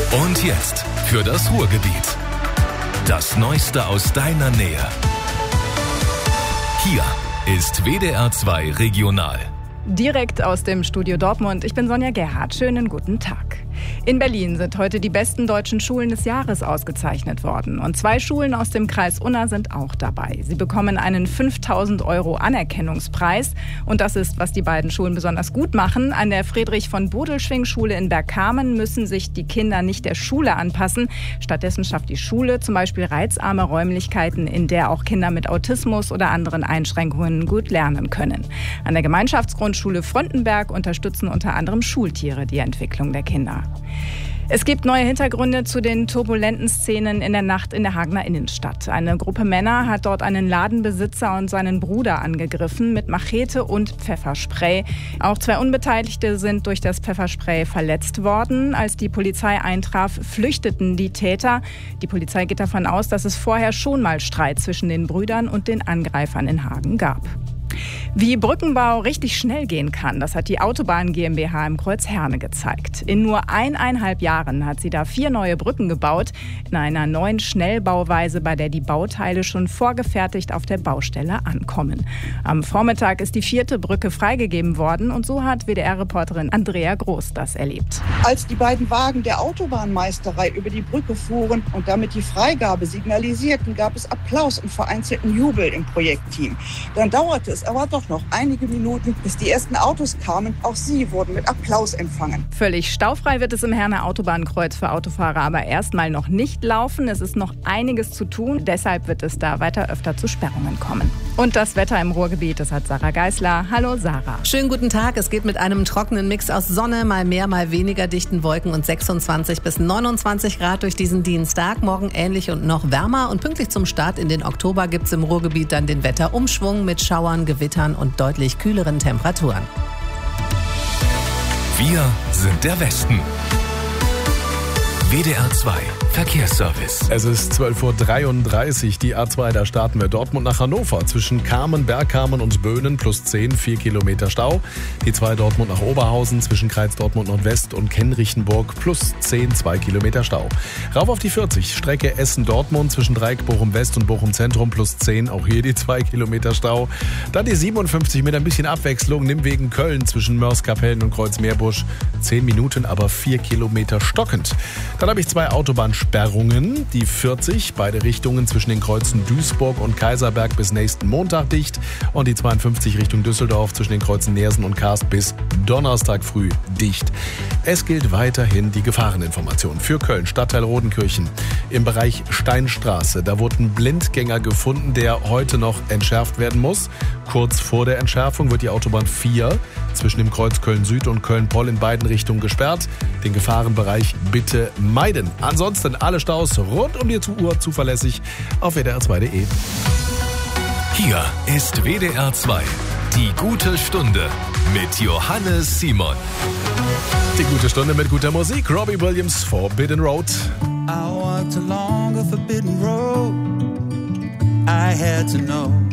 Und jetzt für das Ruhrgebiet. Das Neueste aus deiner Nähe. Hier ist WDR 2 Regional. Direkt aus dem Studio Dortmund. Ich bin Sonja Gerhardt. Schönen guten Tag. In Berlin sind heute die besten deutschen Schulen des Jahres ausgezeichnet worden. Und 2 Schulen aus dem Kreis Unna sind auch dabei. Sie bekommen einen 5.000 € Anerkennungspreis. Und das ist, was die beiden Schulen besonders gut machen. An der Friedrich-von-Bodelschwingh-Schule in Bergkamen müssen sich die Kinder nicht der Schule anpassen. Stattdessen schafft die Schule zum Beispiel reizarme Räumlichkeiten, in der auch Kinder mit Autismus oder anderen Einschränkungen gut lernen können. An der Gemeinschaftsgrundschule Fröndenberg unterstützen unter anderem Schultiere die Entwicklung der Kinder. Es gibt neue Hintergründe zu den turbulenten Szenen in der Nacht in der Hagener Innenstadt. Eine Gruppe Männer hat dort einen Ladenbesitzer und seinen Bruder angegriffen mit Machete und Pfefferspray. Auch 2 Unbeteiligte sind durch das Pfefferspray verletzt worden. Als die Polizei eintraf, flüchteten die Täter. Die Polizei geht davon aus, dass es vorher schon mal Streit zwischen den Brüdern und den Angreifern in Hagen gab. Wie Brückenbau richtig schnell gehen kann, das hat die Autobahn GmbH im Kreuz Herne gezeigt. In nur 1,5 Jahren hat sie da 4 neue Brücken gebaut, in einer neuen Schnellbauweise, bei der die Bauteile schon vorgefertigt auf der Baustelle ankommen. Am Vormittag ist die 4. Brücke freigegeben worden und so hat WDR-Reporterin Andrea Groß das erlebt. Als die beiden Wagen der Autobahnmeisterei über die Brücke fuhren und damit die Freigabe signalisierten, gab es Applaus und vereinzelten Jubel im Projektteam. Dann dauerte es aber doch noch einige Minuten, bis die ersten Autos kamen. Auch sie wurden mit Applaus empfangen. Völlig staufrei wird es im Herner Autobahnkreuz für Autofahrer aber erstmal noch nicht laufen. Es ist noch einiges zu tun. Deshalb wird es da weiter öfter zu Sperrungen kommen. Und das Wetter im Ruhrgebiet, das hat Sarah Geisler. Hallo Sarah. Schönen guten Tag. Es geht mit einem trockenen Mix aus Sonne, mal mehr, mal weniger dichten Wolken und 26 bis 29 Grad durch diesen Dienstag. Morgen ähnlich und noch wärmer. Und pünktlich zum Start in den Oktober gibt es im Ruhrgebiet dann den Wetterumschwung mit Schauern, Gewittern und deutlich kühleren Temperaturen. Wir sind der Westen. WDR 2 Verkehrsservice. Es ist 12:33 Uhr, die A2, da starten wir Dortmund nach Hannover. Zwischen Kamen, Bergkamen und Böhnen +10, 4 Kilometer Stau. Die 2 Dortmund nach Oberhausen zwischen Kreis Dortmund Nordwest und Kenriechenburg +10, 2 Kilometer Stau. Rauf auf die 40, Strecke Essen-Dortmund zwischen Dreieck Bochum West und Bochum Zentrum +10, auch hier die 2 Kilometer Stau. Dann die 57 mit ein bisschen Abwechslung, Nimwegen Köln zwischen Mörs-Kapellen und Kreuzmeerbusch. 10 Minuten, aber 4 Kilometer stockend. Dann habe ich 2 Autobahnsperrungen. Die 40, beide Richtungen zwischen den Kreuzen Duisburg und Kaiserberg bis nächsten Montag dicht. Und die 52 Richtung Düsseldorf zwischen den Kreuzen Neersen und Karst bis Donnerstag früh dicht. Es gilt weiterhin die Gefahreninformation für Köln, Stadtteil Rodenkirchen. Im Bereich Steinstraße, da wurde ein Blindgänger gefunden, der heute noch entschärft werden muss. Kurz vor der Entschärfung wird die Autobahn 4 zwischen dem Kreuz Köln-Süd und Köln-Poll in beiden Richtungen gesperrt. Den Gefahrenbereich bitte meiden. Ansonsten alle Staus rund um die Uhr zuverlässig auf wdr2.de. Hier ist WDR 2. Die gute Stunde mit Johannes Simon. Die gute Stunde mit guter Musik. Robbie Williams, Forbidden Road. I walked along a forbidden road. I had to know